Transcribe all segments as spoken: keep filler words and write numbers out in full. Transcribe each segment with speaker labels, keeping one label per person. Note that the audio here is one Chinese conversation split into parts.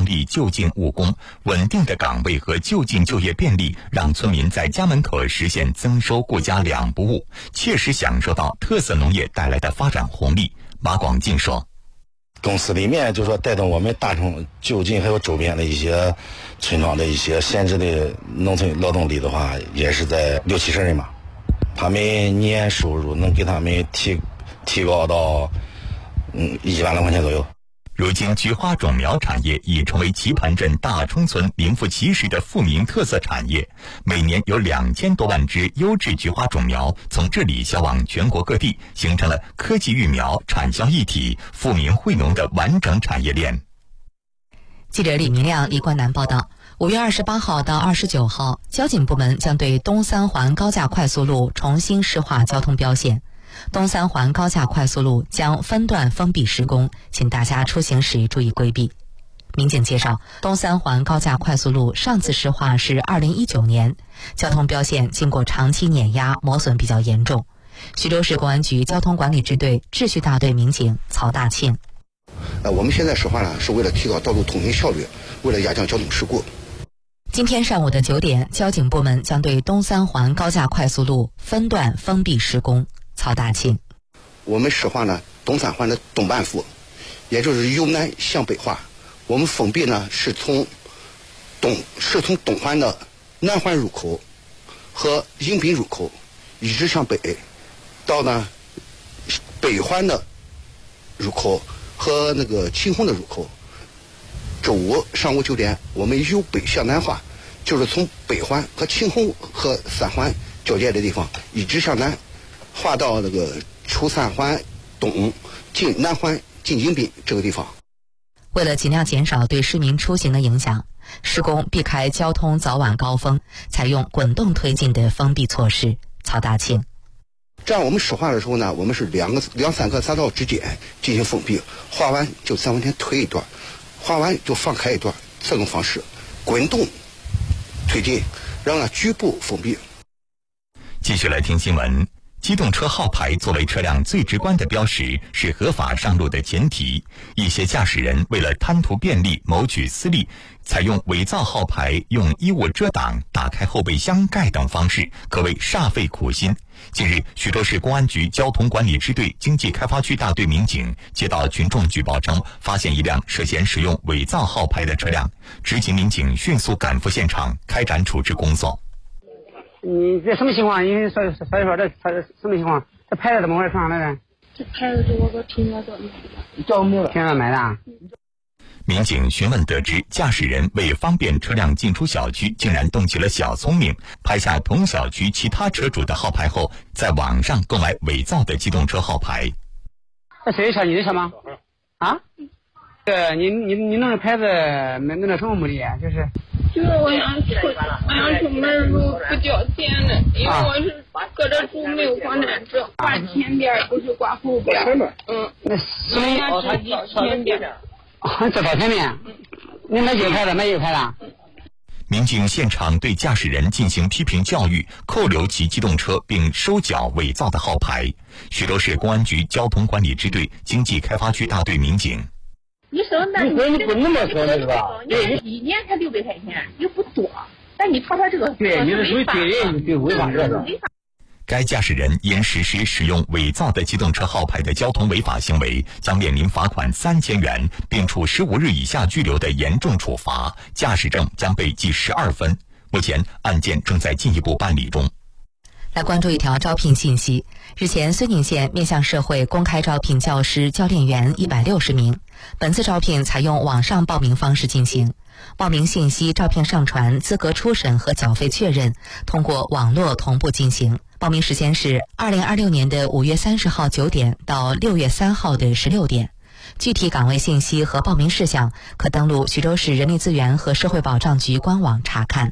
Speaker 1: 创立就近务工，稳定的岗位和就近就业便利，让村民在家门口实现增收顾家两不误，切实享受到特色农业带来的发展红利。马广进说，
Speaker 2: 公司里面就说带动我们大同就近还有周边的一些村庄的一些闲置的农村劳动力的话，也是在六七十人嘛，他们年收入能给他们提提高到嗯一万来块钱左右。
Speaker 1: 如今菊花种苗产业已成为棋盘镇大冲村名副其实的富民特色产业，每年有两千多万只优质菊花种苗从这里销往全国各地，形成了科技育苗、产销一体、富民惠农的完整产业链。
Speaker 3: 记者李明亮、李冠南报道。五月二十八号到二十九号，交警部门将对东三环高架快速路重新施划交通标线。东三环高架快速路将分段封闭施工，请大家出行时注意规避。民警介绍，东三环高架快速路上次施划是二零一九年，交通标线经过长期碾压，磨损比较严重。徐州市公安局交通管理支队秩序大队民警曹大庆。
Speaker 4: 呃，我们现在施划呢，是为了提高道路通行效率，为了压降交通事故。
Speaker 3: 今天上午的九点，交警部门将对东三环高架快速路分段封闭施工。曹大庆，
Speaker 4: 我们施划呢东三环的东半幅，也就是由南向北划。我们封闭呢是从东是从东环的南环入口和迎宾入口一直向北，到呢北环的入口和那个秦红的入口。周五上午九点，我们由北向南划，就是从北环和秦红和三环交界的地方一直向南划到那个出三环东进南环进迎宾这个地方。
Speaker 3: 为了尽量减少对市民出行的影响，施工避开交通早晚高峰，采用滚动推进的封闭措施。曹大庆，
Speaker 4: 这样我们施划的时候呢，我们是两个两三个匝道之间进行封闭，划完就再往前推一段，划完就放开一段，这种方式滚动推进，让它局部封闭。
Speaker 1: 继续来听新闻。机动车号牌作为车辆最直观的标识，是合法上路的前提。一些驾驶人为了贪图便利，谋取私利，采用伪造号牌、用衣物遮挡、打开后备箱盖等方式，可谓煞费苦心。近日，徐州市公安局交通管理支队经济开发区大队民警接到群众举报称，发现一辆涉嫌使用伪造号牌的车辆，执勤民警迅速赶赴现场，开展处置工作。
Speaker 5: 你这什么情况？你说说一说，这这什么情况？这牌子怎么回事上来的？
Speaker 6: 这牌子是我搁平乐庄买的，
Speaker 5: 叫我平乐买的。
Speaker 1: 民警询问得知，驾驶人为方便车辆进出小区，竟然动起了小聪明，拍下同小区其他车主的号牌后，在网上购买伪造的机动车号牌。
Speaker 5: 这谁的车？你的车吗？啊？对，你你你弄这牌子，弄弄这什么目的啊？就是。
Speaker 6: 就是我想出，我想出门路不交钱的，因为我是搁这住没有房产证，挂前边不是挂后边。嗯，
Speaker 5: 那
Speaker 6: 我想自己前边。
Speaker 5: 啊，这到前面。你买几个牌子？买一个牌子。
Speaker 1: 民警现场对驾驶人进行批评教育，扣留其机动车并收缴伪造的号牌。徐州市公安局交通管理支队经济开发区大队民警。
Speaker 6: 你说那
Speaker 5: 你你不那么说的是吧？
Speaker 6: 对，一年才六百块钱，又不多，但你跑他这个
Speaker 5: 对，你是属于对人对违法这个。
Speaker 1: 该驾驶人因实施使用伪造的机动车号牌的交通违法行为，将面临罚款三千元，并处十五日以下拘留的严重处罚，驾驶证将被记十二分。目前案件正在进一步办理中。
Speaker 3: 来关注一条招聘信息。日前，绥宁县面向社会公开招聘教师、教练员一百六十名。本次招聘采用网上报名方式进行，报名信息、照片上传、资格初审和缴费确认通过网络同步进行。报名时间是二零二六年的五月三十号九点到六月三号的十六点。具体岗位信息和报名事项可登录徐州市人力资源和社会保障局官网查看。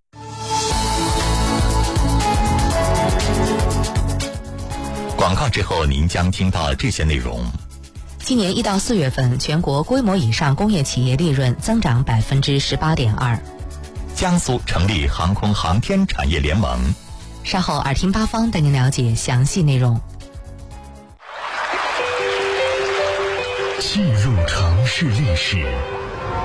Speaker 1: 广告之后，您将听到这些内容。
Speaker 3: 今年一到四月份，全国规模以上工业企业利润增长百分之十八点二。
Speaker 1: 江苏成立航空航天产业联盟。
Speaker 3: 稍后耳听八方带您了解详细内容。
Speaker 7: 记录城市历史，